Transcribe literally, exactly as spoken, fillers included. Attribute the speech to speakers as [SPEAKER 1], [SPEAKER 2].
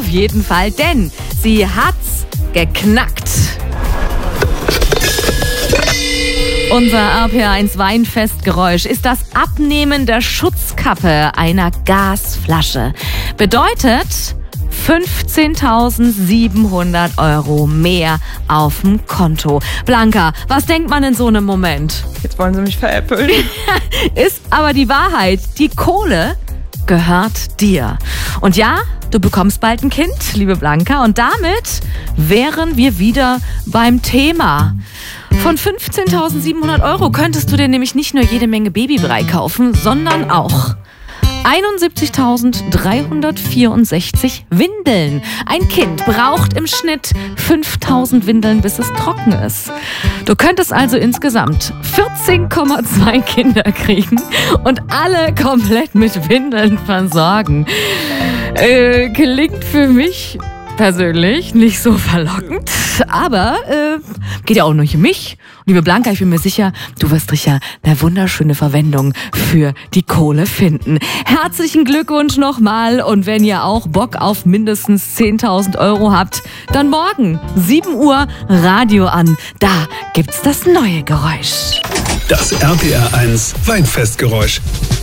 [SPEAKER 1] jeden Fall, denn sie hat's geknackt. Unser R P R eins Weinfestgeräusch ist das Abnehmen der Schutzkappe einer Gasflasche. Bedeutet fünfzehntausendsiebenhundert Euro mehr auf dem Konto. Blanca, was denkt man in so einem Moment?
[SPEAKER 2] Jetzt wollen sie mich veräppeln.
[SPEAKER 1] Ist aber die Wahrheit. Die Kohle gehört dir. Und ja, du bekommst bald ein Kind, liebe Blanca. Und damit wären wir wieder beim Thema. Von fünfzehntausendsiebenhundert Euro könntest du dir nämlich nicht nur jede Menge Babybrei kaufen, sondern auch einundsiebzigtausenddreihundertvierundsechzig Windeln. Ein Kind braucht im Schnitt fünftausend Windeln, bis es trocken ist. Du könntest also insgesamt vierzehn Komma zwei Kinder kriegen und alle komplett mit Windeln versorgen. Äh, klingt für mich persönlich nicht so verlockend, aber äh, geht ja auch nicht um mich. Und liebe Blanca, ich bin mir sicher, du wirst sicher eine wunderschöne Verwendung für die Kohle finden. Herzlichen Glückwunsch nochmal und wenn ihr auch Bock auf mindestens zehntausend Euro habt, dann morgen sieben Uhr Radio an. Da gibt's das neue Geräusch.
[SPEAKER 3] Das R P R eins Weinfestgeräusch.